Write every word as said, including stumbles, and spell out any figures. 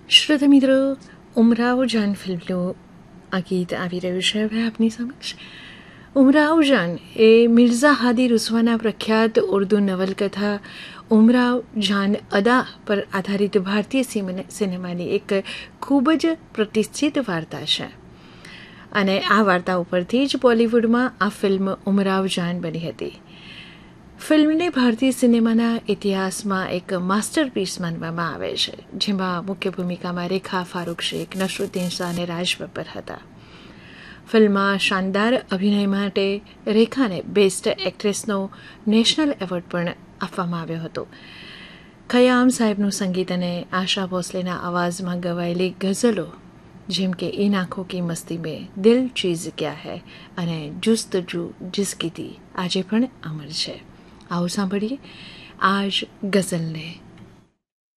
શ્રોતા મિત્રો, ઉમરાવ જાન ફિલ્મનું આ ગીત આવી રહ્યું છે હવે આપની સમક્ષ. ઉમરાવ જાન એ મિર્ઝા હાદી રુસવાના પ્રખ્યાત ઉર્દુ નવલકથા ઉમરાવ જાન અદા પર આધારિત ભારતીય સિનેમાની એક ખૂબ જ પ્રતિષ્ઠિત વાર્તા છે અને આ વાર્તા ઉપરથી જ બોલિવૂડમાં આ ફિલ્મ ઉમરાવ જાન બની હતી. ફિલ્મને ભારતીય સિનેમાના ઇતિહાસમાં એક માસ્ટરપીસ માનવામાં આવે છે, જેમાં મુખ્ય ભૂમિકામાં રેખા ફારૂક શેખ, નસરુદ્દીન શાહ અને રાજ બબ્બર હતા. ફિલ્મમાં શાનદાર અભિનય માટે રેખાને બેસ્ટ એક્ટ્રેસનો નેશનલ એવોર્ડ પણ આપવામાં આવ્યો હતો. ખયામ સાહેબનું સંગીત અને આશા ભોસલેના અવાજમાં ગવાયેલી ગઝલો જેમ કે ઈન આંખો કી મસ્તી મેં, દિલ ચીઝ ક્યા હૈ અને જુસ્તજુ જિસકી દી આજે પણ અમર છે. આવો સાંભળીએ આજ ગઝલને.